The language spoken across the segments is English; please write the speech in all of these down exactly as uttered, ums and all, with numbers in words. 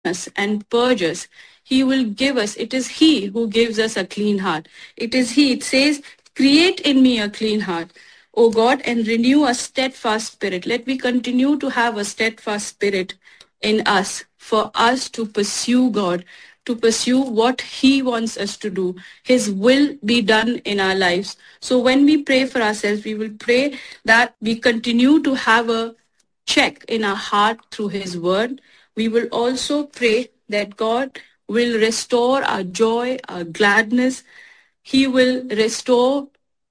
us and purge us. He will give us. It is He who gives us a clean heart. It is He. It says, create in me a clean heart, O God, and renew a steadfast spirit. Let me continue to have a steadfast spirit in us for us to pursue God, to pursue what He wants us to do. His will be done in our lives. So when we pray for ourselves, we will pray that we continue to have a check in our heart through His word. We will also pray that God will restore our joy, our gladness. He will restore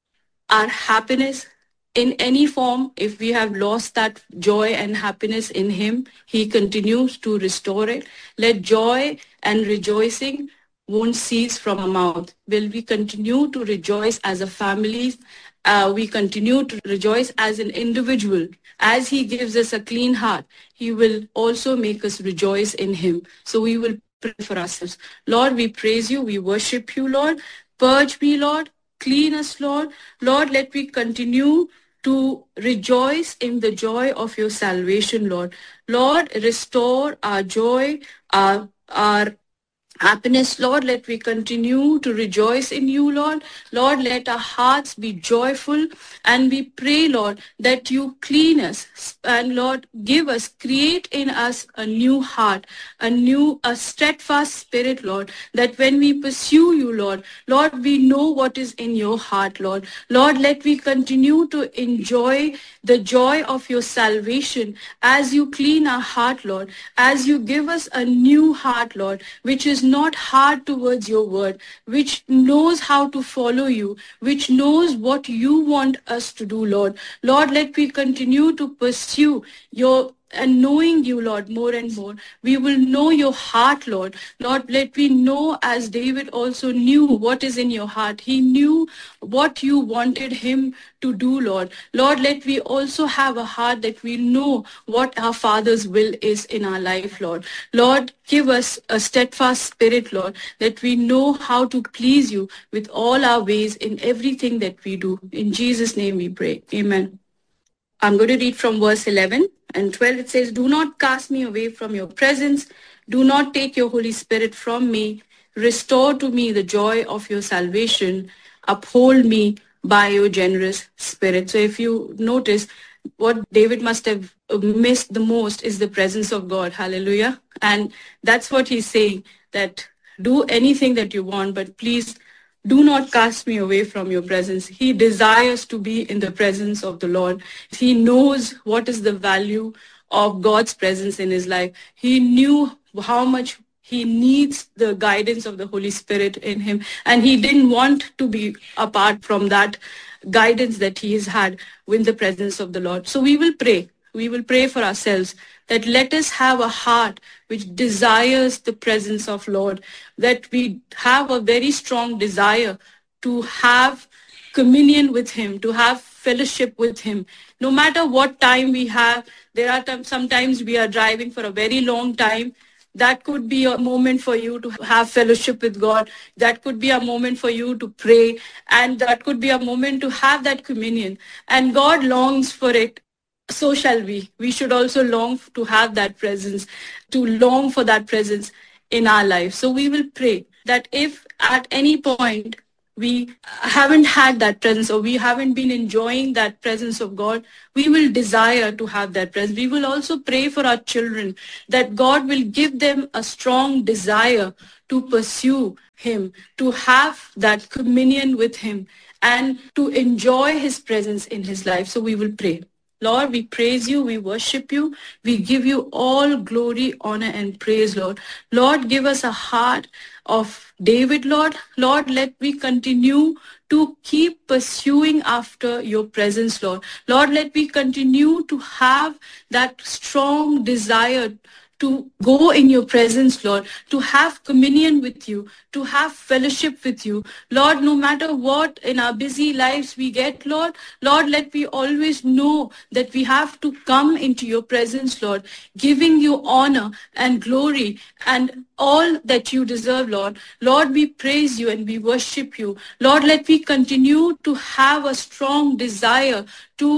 our happiness in any form. If we have lost that joy and happiness in Him, He continues to restore it. Let joy and rejoicing won't cease from our mouth. Will we continue to rejoice as a family? Uh, we continue to rejoice as an individual. As He gives us a clean heart, He will also make us rejoice in Him. So we will pray for ourselves. Lord, we praise You. We worship You, Lord. Purge me, Lord. Clean us, Lord. Lord, let me continue to rejoice in the joy of Your salvation, Lord. Lord, restore our joy, our, our happiness, Lord. Let we continue to rejoice in You, Lord. Lord, let our hearts be joyful, and we pray, Lord, that You clean us, and Lord, give us, create in us a new heart, a new, a steadfast spirit, Lord, that when we pursue You, Lord, Lord, we know what is in Your heart, Lord. Lord, let we continue to enjoy the joy of Your salvation as You clean our heart, Lord, as You give us a new heart, Lord, which is not hard towards Your word, which knows how to follow You, which knows what You want us to do, Lord. Lord, let we continue to pursue Your and knowing You, Lord, more and more. We will know Your heart, Lord. Lord, let we know, as David also knew what is in Your heart. He knew what You wanted him to do, Lord. Lord, let we also have a heart that we know what our Father's will is in our life, Lord. Lord, give us a steadfast spirit, Lord, that we know how to please You with all our ways in everything that we do. In Jesus' name we pray. Amen. I'm going to read from verse eleven and twelve. It says, do not cast me away from Your presence. Do not take Your Holy Spirit from me. Restore to me the joy of Your salvation. Uphold me by Your generous spirit. So if you notice, what David must have missed the most is the presence of God. Hallelujah. And that's what he's saying, that do anything that you want, but please do not cast me away from Your presence. He desires to be in the presence of the Lord. He knows what is the value of God's presence in his life. He knew how much he needs the guidance of the Holy Spirit in him, and he didn't want to be apart from that guidance that he has had with the presence of the Lord. So we will pray. We will pray for ourselves that let us have a heart which desires the presence of Lord, that we have a very strong desire to have communion with Him, to have fellowship with Him. No matter what time we have, there are times, sometimes we are driving for a very long time. That could be a moment for you to have fellowship with God. That could be a moment for you to pray. And that could be a moment to have that communion. And God longs for it. So shall we. We should also long to have that presence, to long for that presence in our life. So we will pray that if at any point we haven't had that presence, or we haven't been enjoying that presence of God, we will desire to have that presence. We will also pray for our children that God will give them a strong desire to pursue Him, to have that communion with Him, and to enjoy His presence in his life. So we will pray. Lord, we praise You, we worship You, we give You all glory, honor, and praise, Lord. Lord, give us a heart of David, Lord. Lord, let me continue to keep pursuing after Your presence, Lord. Lord, let me continue to have that strong desire to go in Your presence, Lord, to have communion with You, to have fellowship with You. Lord, no matter what in our busy lives we get, Lord, Lord, let me always know that we have to come into Your presence, Lord, giving You honor and glory and all that You deserve, Lord. Lord, we praise You and we worship You. Lord, let me continue to have a strong desire to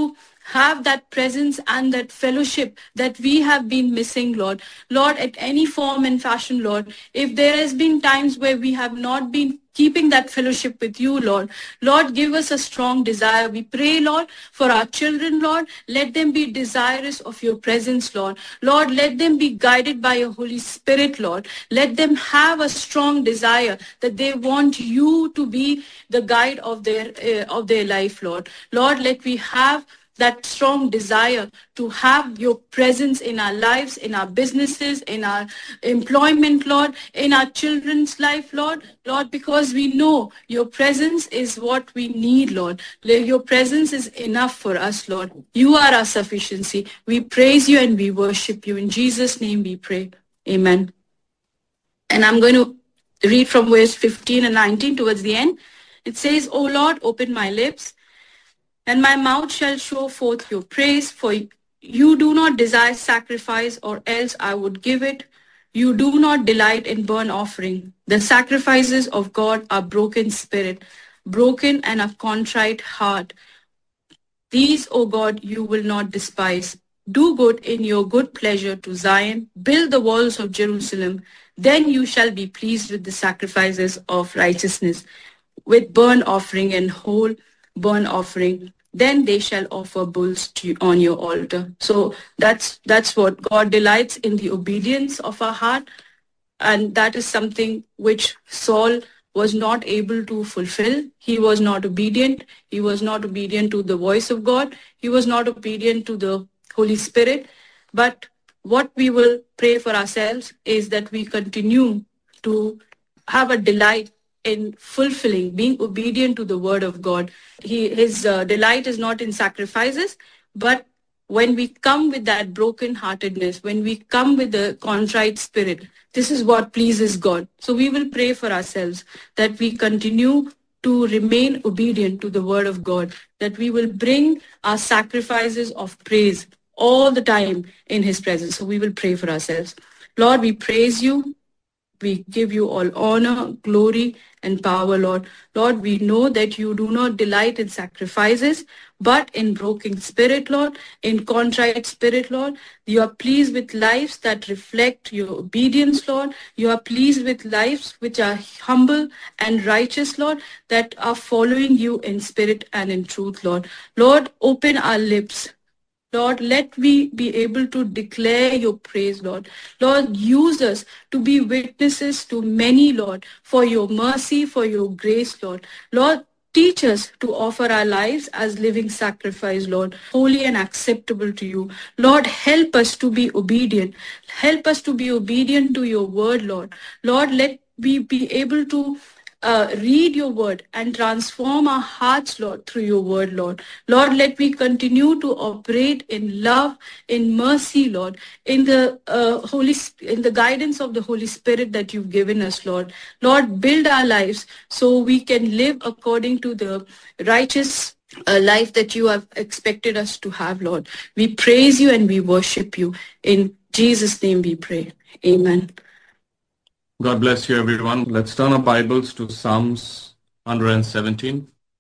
have that presence and that fellowship that we have been missing, Lord. Lord, at any form and fashion, Lord, if there has been times where we have not been keeping that fellowship with you, Lord, Lord, give us a strong desire. We pray, Lord, for our children, Lord. Let them be desirous of your presence, Lord. Lord, let them be guided by your Holy Spirit, Lord. Let them have a strong desire that they want you to be the guide of their uh, of their life, Lord. Lord, let we have that strong desire to have your presence in our lives, in our businesses, in our employment, Lord, in our children's life, Lord. Lord, because we know your presence is what we need, Lord. Your presence is enough for us, Lord. You are our sufficiency. We praise you and we worship you. In Jesus' name we pray. Amen. And I'm going to read from verse fifteen and nineteen towards the end. It says, O Lord, open my lips, and my mouth shall show forth your praise, for you do not desire sacrifice, or else I would give it. You do not delight in burnt offering. The sacrifices of God are broken spirit, broken and a contrite heart. These, O God, you will not despise. Do good in your good pleasure to Zion. Build the walls of Jerusalem. Then you shall be pleased with the sacrifices of righteousness, with burnt offering and whole burnt offering. Then they shall offer bulls to you on your altar. So that's that's what God delights in, the obedience of our heart. And that is something which Saul was not able to fulfill. He was not obedient. He was not obedient to the voice of God. He was not obedient to the Holy Spirit. But what we will pray for ourselves is that we continue to have a delight in fulfilling, being obedient to the word of God. He, his uh, delight is not in sacrifices, but when we come with that broken-heartedness, when we come with the contrite spirit, this is what pleases God. So we will pray for ourselves that we continue to remain obedient to the word of God, that we will bring our sacrifices of praise all the time in his presence. So we will pray for ourselves. Lord, we praise you. We give you all honor, glory, and power, Lord. Lord, we know that you do not delight in sacrifices, but in broken spirit, Lord, in contrite spirit, Lord. You are pleased with lives that reflect your obedience, Lord. You are pleased with lives which are humble and righteous, Lord, that are following you in spirit and in truth, Lord. Lord, open our lips. Lord, let we be able to declare your praise, Lord. Lord, use us to be witnesses to many, Lord, for your mercy, for your grace, Lord. Lord, teach us to offer our lives as living sacrifice, Lord, holy and acceptable to you. Lord, help us to be obedient. Help us to be obedient to your word, Lord. Lord, let we be able to Uh, read your word and transform our hearts, Lord, through your word, Lord. Lord, let me continue to operate in love, in mercy, Lord, in the uh, Holy, in the guidance of the Holy Spirit that you've given us, Lord. Lord, build our lives so we can live according to the righteous uh, life that you have expected us to have, Lord. We praise you and we worship you. In Jesus' name we pray. Amen. God bless you, everyone. Let's turn our Bibles to Psalms one seventeen.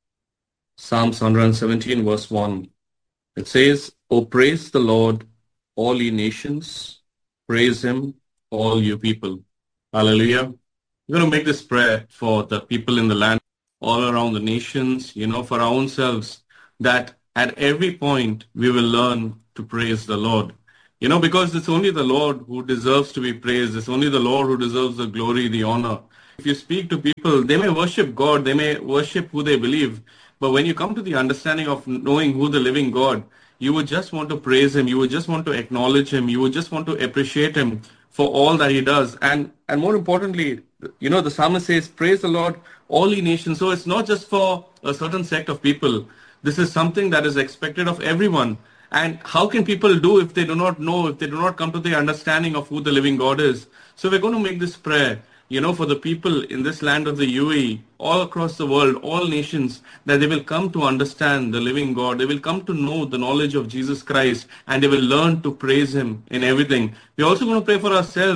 Psalms one seventeen, verse one. It says, "O praise the Lord, all ye nations. Praise him, all you people." Hallelujah. We're going to make this prayer for the people in the land, all around the nations, you know, for our own selves, that at every point we will learn to praise the Lord. You know, because it's only the Lord who deserves to be praised. It's only the Lord who deserves the glory, the honor. If you speak to people, they may worship God, they may worship who they believe. But when you come to the understanding of knowing who the living God, you would just want to praise him. You would just want to acknowledge him. You would just want to appreciate him for all that he does. And, and more importantly, you know, the psalmist says, praise the Lord, all ye nations. So it's not just for a certain sect of people. This is something that is expected of everyone. And how can people do if they do not know, if they do not come to the understanding of who the living God is? So we're going to make this prayer, you know, for the people in this land of the U A E, all across the world, all nations, that they will come to understand the living God. They will come to know the knowledge of Jesus Christ, and they will learn to praise him in everything. We're also going to pray for ourselves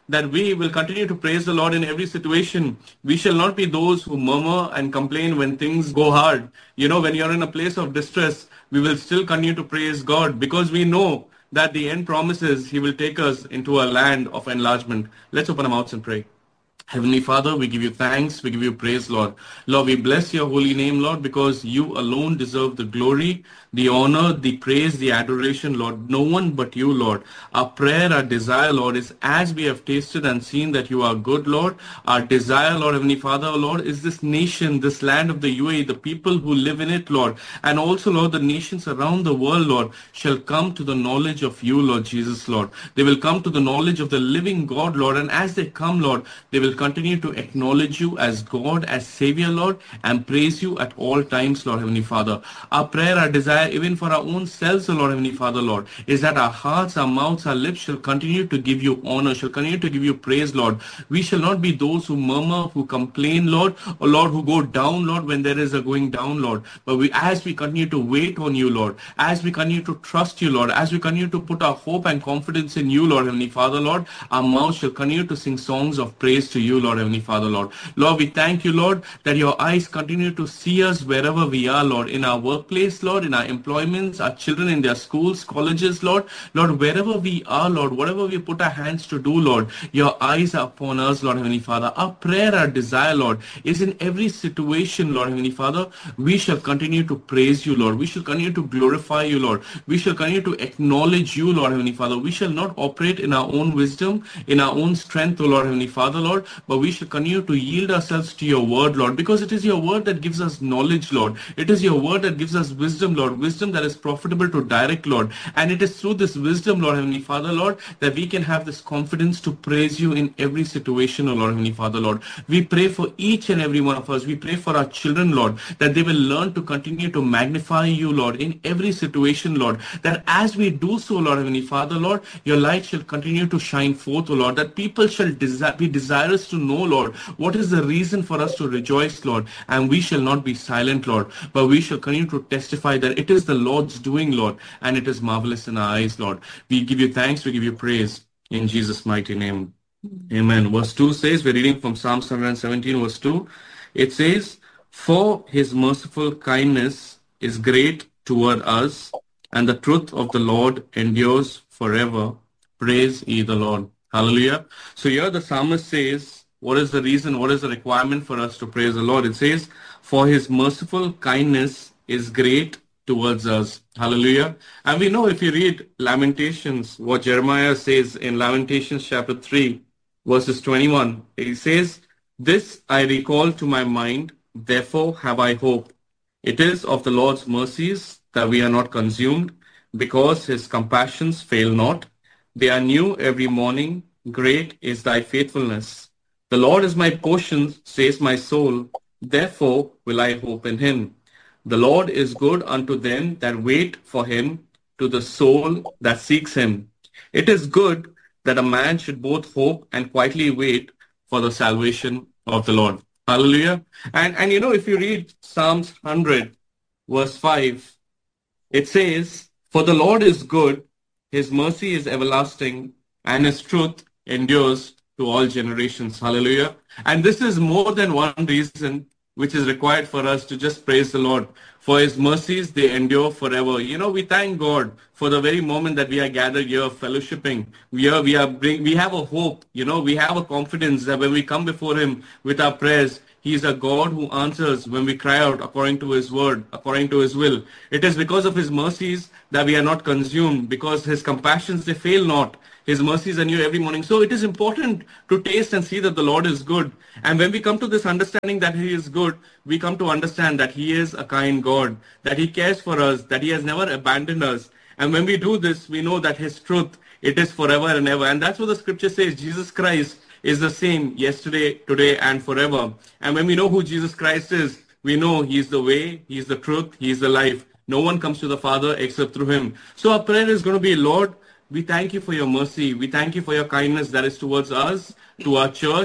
that we will continue to praise the Lord in every situation. We shall not be those who murmur and complain when things go hard. You know, when you're in a place of distress, we will still continue to praise God because we know that the end promises He will take us into a land of enlargement. Let's open our mouths and pray. Heavenly Father, we give you thanks, we give you praise, Lord. Lord, we bless your holy name, Lord, because you alone deserve the glory, the honor, the praise, the adoration, Lord. No one but you, Lord. Our prayer, our desire, Lord, is as we have tasted and seen that you are good, Lord. Our desire, Lord, Heavenly Father, Lord, is this nation, this land of the U A E, the people who live in it, Lord. And also, Lord, the nations around the world, Lord, shall come to the knowledge of you, Lord Jesus, Lord. They will come to the knowledge of the living God, Lord. And as they come, Lord, they will continue to acknowledge you as God, as Savior, Lord, and praise you at all times, Lord, Heavenly Father. Our prayer, our desire, even for our own selves, O Lord, Heavenly Father, Lord, is that our hearts, our mouths, our lips shall continue to give you honor, shall continue to give you praise, Lord. We shall not be those who murmur, who complain, Lord, or Lord, who go down, Lord, when there is a going down, Lord. But we, as we continue to wait on you, Lord, as we continue to trust you, Lord, as we continue to put our hope and confidence in you, Lord, Heavenly Father, Lord, our mouths shall continue to sing songs of praise to you, Lord, Heavenly Father, Lord. Lord, we thank you, Lord, that your eyes continue to see us wherever we are, Lord, in our workplace, Lord, in our employments, our children in their schools, colleges, Lord. Lord, wherever we are, Lord, whatever we put our hands to do, Lord, your eyes are upon us, Lord, Heavenly Father. Our prayer, our desire, Lord, is in every situation, Lord, Heavenly Father, we shall continue to praise you, Lord. We shall continue to glorify you, Lord. We shall continue to acknowledge you, Lord, Heavenly Father. We shall not operate in our own wisdom, in our own strength, O Lord, Heavenly Father, Lord, but we shall continue to yield ourselves to your word, Lord, because it is your word that gives us knowledge, Lord. It is your word that gives us wisdom, Lord, wisdom that is profitable to direct, Lord. And it is through this wisdom, Lord, Heavenly Father, Lord, that we can have this confidence to praise you in every situation, O Lord, Heavenly Father, Lord. We pray for each and every one of us. We pray for our children, Lord, that they will learn to continue to magnify you, Lord, in every situation, Lord, that as we do so, Lord, Heavenly Father, Lord, your light shall continue to shine forth, O Lord, that people shall desi- be desirous to know, Lord, what is the reason for us to rejoice, Lord, and we shall not be silent, Lord, but we shall continue to testify that it is the Lord's doing, Lord, and it is marvelous in our eyes, Lord. We give you thanks, we give you praise in Jesus' mighty name. Amen. Verse two says, we're reading from Psalms one seventeen, verse two. It says, for his merciful kindness is great toward us, and the truth of the Lord endures forever. Praise ye the Lord. Hallelujah. So here the psalmist says, what is the reason, what is the requirement for us to praise the Lord? It says, for his merciful kindness is great towards us. Hallelujah. And we know if you read Lamentations, what Jeremiah says in Lamentations chapter three, verses twenty-one, he says, this I recall to my mind, therefore have I hope. It is of the Lord's mercies that we are not consumed, because his compassions fail not. They are new every morning. Great is thy faithfulness. The Lord is my portion, says my soul. Therefore will I hope in him. The Lord is good unto them that wait for him, to the soul that seeks him. It is good that a man should both hope and quietly wait for the salvation of the Lord. Hallelujah. And, and you know, if you read Psalms one hundred, verse five, it says, for the Lord is good, his mercy is everlasting, and his truth endures to all generations. Hallelujah. And this is more than one reason which is required for us to just praise the Lord. For his mercies, they endure forever. You know, we thank God for the very moment that we are gathered here fellowshipping. We are, we are bring, we have a hope, you know, we have a confidence that when we come before him with our prayers, he is a God who answers when we cry out according to his word, according to his will. It is because of his mercies that we are not consumed, because his compassions, they fail not. His mercies are new every morning. So it is important to taste and see that the Lord is good. And when we come to this understanding that he is good, we come to understand that he is a kind God, that he cares for us, that he has never abandoned us. And when we do this, we know that his truth, it is forever and ever. And that's what the scripture says. Jesus Christ is the same yesterday, today, and forever. And when we know who Jesus Christ is, we know he is the way, he is the truth, he is the life. No one comes to the Father except through him. So our prayer is going to be, Lord, we thank you for your mercy. We thank you for your kindness that is towards us, to our church.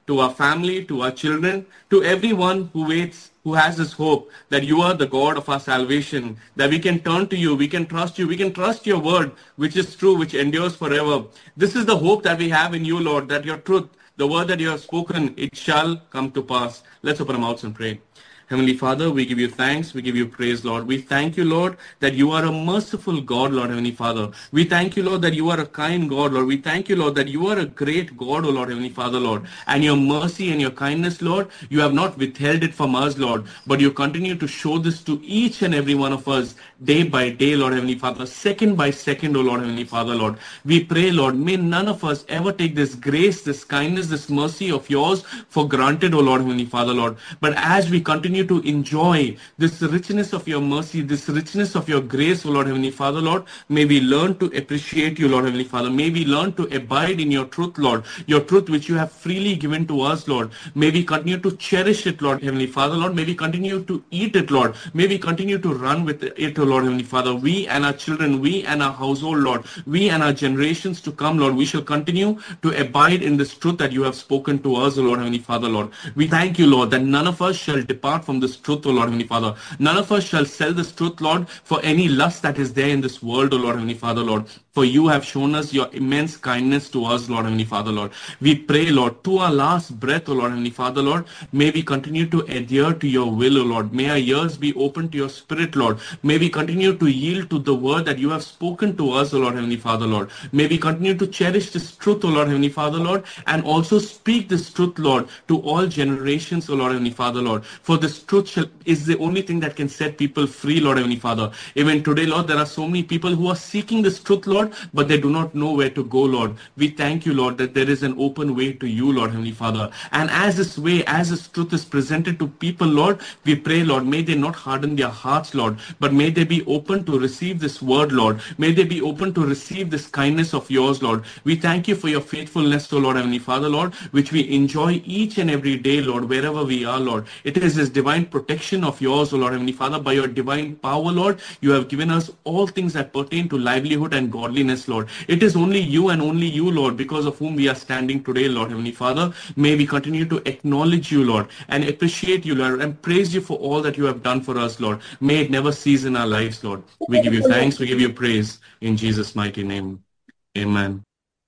to our family, to our children, to everyone who waits, who has this hope that you are the God of our salvation, that we can turn to you, we can trust you, we can trust your word, which is true, which endures forever. This is the hope that we have in you, Lord, that your truth, the word that you have spoken, it shall come to pass. Let's open our mouths and pray. Heavenly Father, we give you thanks, we give you praise, Lord. We thank you, Lord, that you are a merciful God, Lord, Heavenly Father. We thank you, Lord, that you are a kind God, Lord. We thank you, Lord, that you are a great God, O Lord, Heavenly Father, Lord. And your mercy and your kindness, Lord, you have not withheld it from us, Lord, but you continue to show this to each and every one of us day by day, Lord, Heavenly Father, second by second, O Lord, Heavenly Father, Lord. We pray, Lord, may none of us ever take this grace, this kindness, this mercy of yours for granted, O Lord, Heavenly Father, Lord. But as we continue to enjoy this richness of your mercy, this richness of your grace, O Lord, Heavenly Father, Lord, may we learn to appreciate you, Lord, Heavenly Father. May we learn to abide in your truth, Lord, your truth which you have freely given to us, Lord. May we continue to cherish it, Lord, Heavenly Father, Lord. May we continue to eat it, Lord. May we continue to run with it, O Lord, Heavenly Father. We and our children, we and our household, Lord, we and our generations to come, Lord, we shall continue to abide in this truth that you have spoken to us, O Lord, Heavenly Father, Lord. We thank you, Lord, that none of us shall depart from this truth, O Lord, Heavenly Father. None of us shall sell this truth, Lord, for any lust that is there in this world, O Lord, Heavenly Father, Lord. For you have shown us your immense kindness to us, Lord, Heavenly Father, Lord. We pray, Lord, to our last breath, O Lord, Heavenly Father, Lord, may we continue to adhere to your will, O Lord. May our ears be open to your spirit, Lord. May we continue to yield to the word that you have spoken to us, O Lord, Heavenly Father, Lord. May we continue to cherish this truth, O Lord, Heavenly Father, Lord, and also speak this truth, Lord, to all generations, O Lord, Heavenly Father, Lord. For this truth shall, is the only thing that can set people free, Lord, Heavenly Father. Even today, Lord, there are so many people who are seeking this truth, Lord, but they do not know where to go, Lord. We thank you, Lord, that there is an open way to you, Lord, Heavenly Father. And as this way, as this truth is presented to people, Lord, we pray, Lord, may they not harden their hearts, Lord, but may they be open to receive this word, Lord. May they be open to receive this kindness of yours, Lord. We thank you for your faithfulness, O Lord, Heavenly Father, Lord, which we enjoy each and every day, Lord, wherever we are, Lord. It is this divine protection of yours, O Lord, Heavenly Father. By your divine power, Lord, you have given us all things that pertain to livelihood and godliness, Lord. It is only you and only you, Lord, because of whom we are standing today, Lord, Heavenly Father. May we continue to acknowledge you, Lord, and appreciate you, Lord, and praise you for all that you have done for us, Lord. May it never cease in our lives, Lord. We give you thanks, we give you praise in Jesus' mighty name. Amen.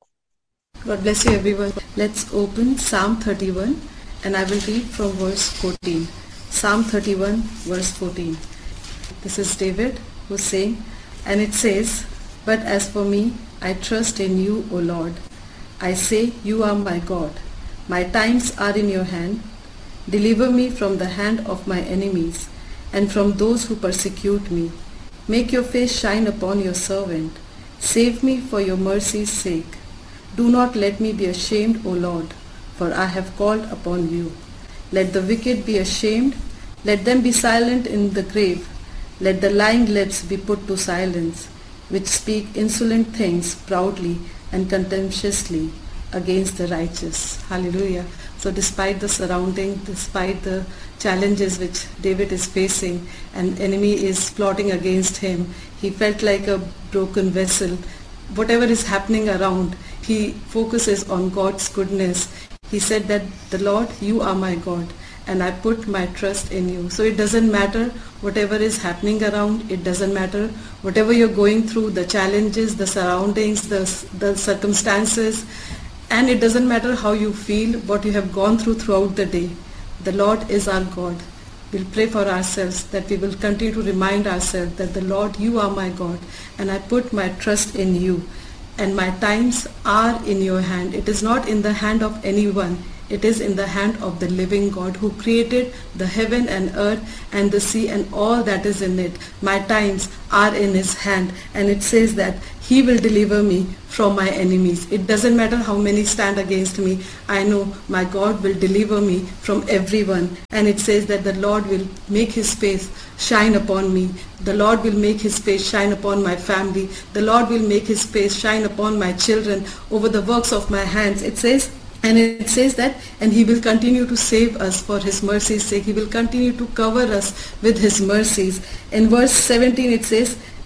God bless you, everyone. Let's open Psalm thirty-one, and I will read from verse fourteen. Psalm thirty-one, verse fourteen. This is David who's saying, and it says, "But as for me, I trust in you, O Lord. I say, you are my God. My times are in your hand. Deliver me from the hand of my enemies and from those who persecute me. Make your face shine upon your servant. Save me for your mercy's sake. Do not let me be ashamed, O Lord, for I have called upon you. Let the wicked be ashamed. Let them be silent in the grave. Let the lying lips be put to silence, which speak insolent things proudly and contemptuously against the righteous." Hallelujah. So despite the surrounding, despite the challenges which David is facing, and enemy is plotting against him, he felt like a broken vessel. Whatever is happening around, he focuses on God's goodness. He said that, "The Lord, you are my God, and I put my trust in you." So it doesn't matter whatever is happening around. It doesn't matter whatever you're going through, the challenges, the surroundings, the, the circumstances. And it doesn't matter how you feel, what you have gone through throughout the day. The Lord is our God. We'll pray for ourselves that we will continue to remind ourselves that, "The Lord, you are my God, and I put my trust in you. And my times are in your hand." It is not in the hand of anyone. It is in the hand of the living God who created the heaven and earth and the sea and all that is in it. My times are in his hand, and it says that he will deliver me from my enemies. It doesn't matter how many stand against me. I know my God will deliver me from everyone. And it says that the Lord will make his face shine upon me. The Lord will make his face shine upon my family. The Lord will make his face shine upon my children, over the works of my hands. It says, and it says that, and he will continue to save us for his mercy's sake. He will continue to cover us with his mercies. In verse seventeen it says,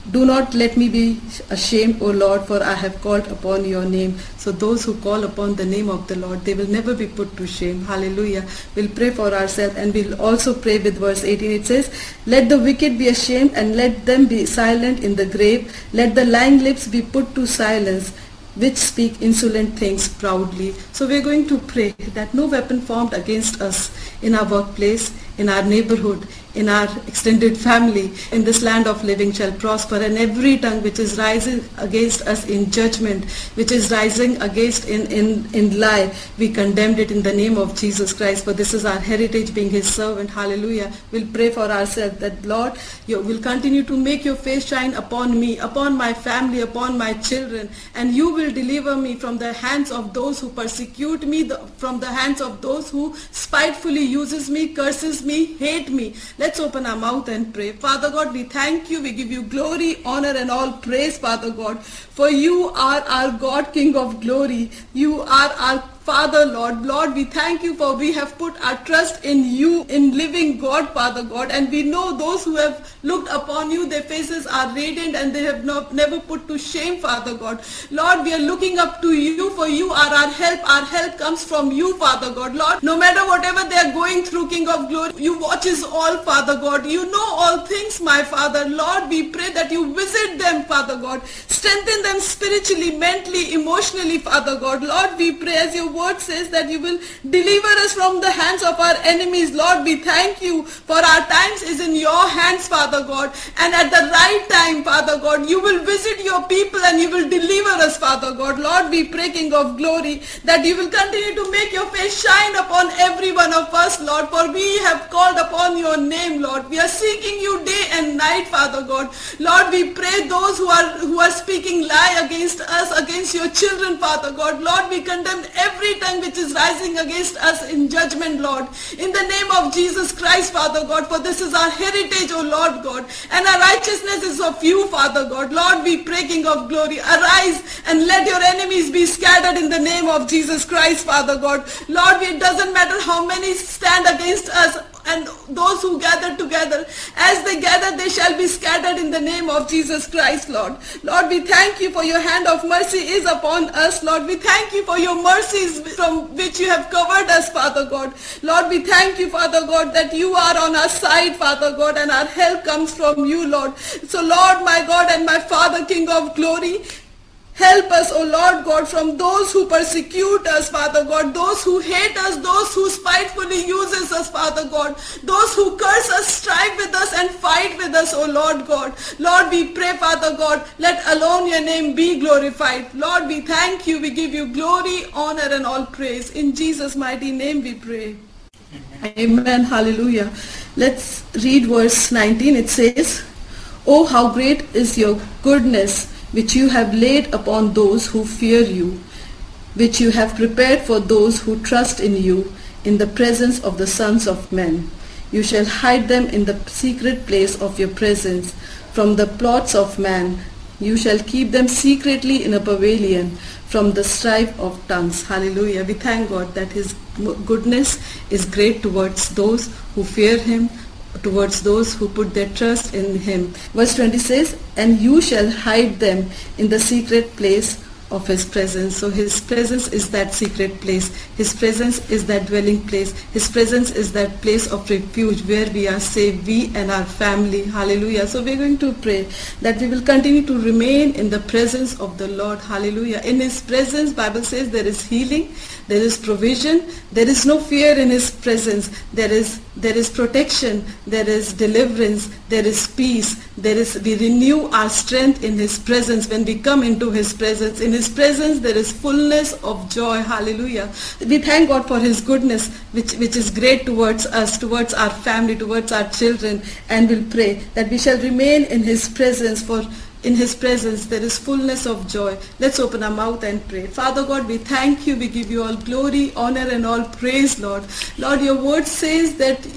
Do not let me be ashamed, O Lord, for I have called upon your name. So those who call upon the name of the Lord, they will never be put to shame. Hallelujah. We'll pray for ourselves, and we'll also pray with verse eighteen. It says, let the wicked be ashamed, and let them be silent in the grave. Let the lying lips be put to silence, which speak insolent things proudly. So we're going to pray that no weapon formed against us in our workplace, in our neighborhood, in our extended family, in this land of living shall prosper, and every tongue which is rising against us in judgment, which is rising against in, in, in lie, we condemned it in the name of Jesus Christ, for this is our heritage being his servant. Hallelujah. We'll pray for ourselves that Lord, you will continue to make your face shine upon me, upon my family, upon my children, and you will deliver me from the hands of those who persecute me, the, from the hands of those who spitefully uses me, curses me, hate me. Let's open our mouth and pray. Father God, we thank you. We give you glory, honor, and all praise, Father God. For you are our God, King of glory. You are our Father, Lord. Lord, we thank you for we have put our trust in you, in living God, Father God. And we know those who have looked upon you, their faces are radiant and they have not, never put to shame, Father God. Lord, we are looking up to you, for you are our help. Our help comes from you, Father God. Lord, no matter whatever they are going through, King of glory, you watches all, Father God. You know all things, my Father. Lord, we pray that you visit them, Father God. Strengthen them spiritually, mentally, emotionally, Father God. Lord, we pray as your word says that you will deliver us from the hands of our enemies. Lord, we thank you for our times is in your hands, Father God. And at the right time, Father God, you will visit your people and you will deliver us, Father God. Lord, we pray, King of glory, that you will continue to make your face shine upon every one of us, Lord. For we have called upon your name, Lord. We are seeking you day and night, Father God. Lord, we pray those who are who are speaking lie against us, against your children, Father God. Lord, we condemn every tongue which is rising against us in judgment, Lord. In the name of Jesus Christ, Father God, for this is our heritage, O Lord God, and our righteousness is of you, Father God. Lord, we pray, King of glory, arise and let your enemies be scattered in the name of Jesus Christ, Father God. Lord, it doesn't matter how many stand against us, and those who gather together, as they gather, they shall be scattered in the name of Jesus Christ, Lord. Lord, we thank you for your hand of mercy is upon us, Lord. We thank you for your mercies from which you have covered us, Father God. Lord, we thank you, Father God, that you are on our side, Father God, and our help comes from you, Lord. So, Lord, my God and my Father, King of glory, help us, O Lord God, from those who persecute us, Father God, those who hate us, those who spitefully uses us, Father God, those who curse us, strive with us and fight with us, O Lord God. Lord, we pray, Father God, let alone your name be glorified. Lord, we thank you, we give you glory, honor, and all praise. In Jesus' mighty name we pray. Amen. Amen. Hallelujah. Let's read verse nineteen. It says, "Oh, how great is your goodness, which you have laid upon those who fear you, which you have prepared for those who trust in you in the presence of the sons of men. You shall hide them in the secret place of your presence from the plots of man. You shall keep them secretly in a pavilion from the strife of tongues." Hallelujah. We thank God that his goodness is great towards those who fear him, towards those who put their trust in him. Verse twenty says, "And you shall hide them in the secret place of his presence." So his presence is that secret place. His presence is that dwelling place. His presence is that place of refuge where we are safe, we and our family. Hallelujah. So we're going to pray that we will continue to remain in the presence of the Lord. Hallelujah. In his presence, Bible says there is healing, there is provision, there is no fear in his presence. There is there is protection, there is deliverance, there is peace, there is we renew our strength in his presence when we come into his presence. In his presence there is fullness of joy. Hallelujah. We thank God for his goodness, which, which is great towards us, towards our family, towards our children, and we'll pray that we shall remain in his presence, for in his presence there is fullness of joy. Let's open our mouth and pray. Father God, we thank you. We give you all glory, honor, and all praise, Lord. Lord, your word says that